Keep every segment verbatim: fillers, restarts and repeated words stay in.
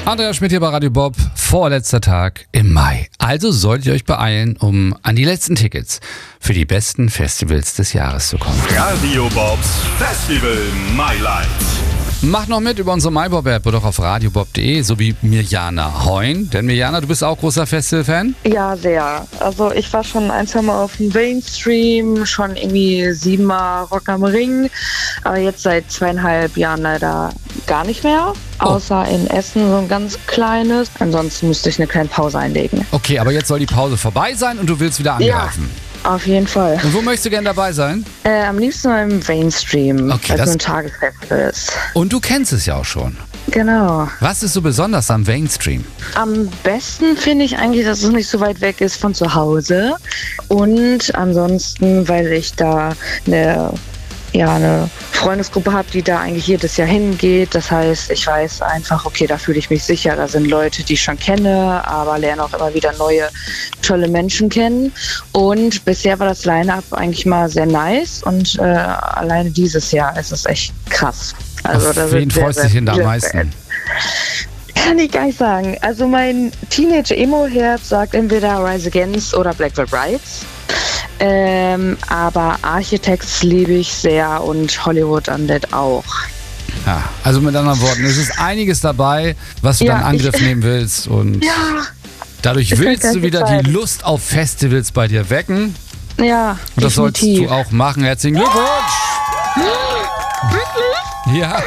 Andreas Schmidt hier bei Radio Bob, vorletzter Tag im Mai. Also solltet ihr euch beeilen, um an die letzten Tickets für die besten Festivals des Jahres zu kommen. Radio Bobs Festival Mailand. Macht noch mit über unsere MyBob-App oder auch auf radiobob punkt de sowie Mirjana Heun. Denn Mirjana, du bist auch großer Festival-Fan? Ja, sehr. Also ich war schon ein, zwei Mal auf dem Mainstream, schon irgendwie siebenmal Rock am Ring, aber jetzt seit zweieinhalb Jahren leider gar nicht mehr. Oh. Außer in Essen so ein ganz kleines. Ansonsten müsste ich eine kleine Pause einlegen. Okay, aber jetzt soll die Pause vorbei sein und du willst wieder angreifen. Ja. Auf jeden Fall. Und wo möchtest du gerne dabei sein? Äh, am liebsten im Mainstream, Okay, weil es das- so ein Tagesfestival ist. Und du kennst es ja auch schon. Genau. Was ist so besonders am Mainstream? Am besten finde ich eigentlich, dass es nicht so weit weg ist von zu Hause. Und ansonsten, weil ich da eine, ja, eine Freundesgruppe habe, die da eigentlich jedes Jahr hingeht. Das heißt, ich weiß einfach, okay, da fühle ich mich sicher. Da sind Leute, die ich schon kenne, aber lerne auch immer wieder neue, tolle Menschen kennen. Und bisher war das Line-Up eigentlich mal sehr nice. Und äh, alleine dieses Jahr ist es echt krass. Also, da Auf sind wen sehr, freust du sehr dich denn da am viele meisten? Bands. Kann ich gar nicht sagen. Also mein Teenage-Emo-Herz sagt entweder Rise Against oder Black Veil Brides. Ähm, aber Architects liebe ich sehr und Hollywood Undead auch. Ja, also mit anderen Worten, es ist einiges dabei, was du Ja, dann in Angriff ich- nehmen willst. Und Ja, dadurch ist willst halt du ganz wieder Zeit. die Lust auf Festivals bei dir wecken. ja, Und das solltest definitiv. du auch machen. Herzlichen Glückwunsch! Ja,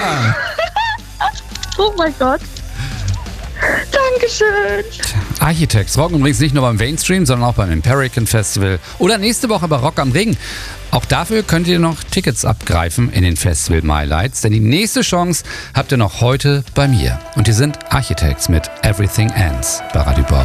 Oh mein Gott. Dankeschön. Architects rocken übrigens nicht nur beim Mainstream, sondern auch beim Empirican Festival oder nächste Woche bei Rock am Ring. Auch dafür könnt ihr noch Tickets abgreifen in den Festival My Lights, denn die nächste Chance habt ihr noch heute bei mir. Und die sind Architects mit Everything Ends bei Radio Bob.